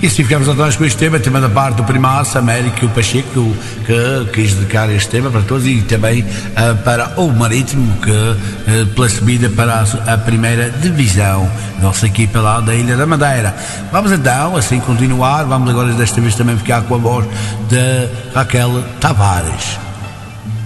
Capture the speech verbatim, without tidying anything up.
E assim ficamos atrás com este tema, tema da parte do Primaço, Américo e o Pacheco, que quis dedicar este tema para todos e também uh, para o Marítimo, que uh, pela subida para a, a primeira divisão, nossa equipa lá da Ilha da Madeira. Vamos então assim continuar, vamos agora desta vez também ficar com a voz de Raquel Tavares.